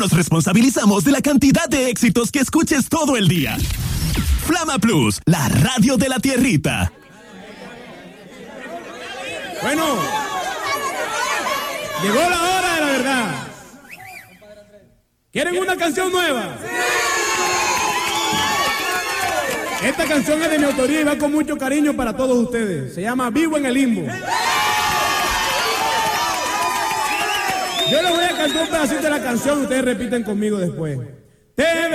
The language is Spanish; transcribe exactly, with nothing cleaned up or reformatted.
nos responsabilizamos de la cantidad de éxitos que escuches todo el día. Flama Plus, la radio de la tierrita. Bueno, llegó la hora de la verdad. ¿Quieren una canción nueva? Esta canción es de mi autoría y va con mucho cariño para todos ustedes. Se llama Vivo en el Limbo. Yo les voy a cantar un pedacito de la canción, ustedes repiten conmigo después. Te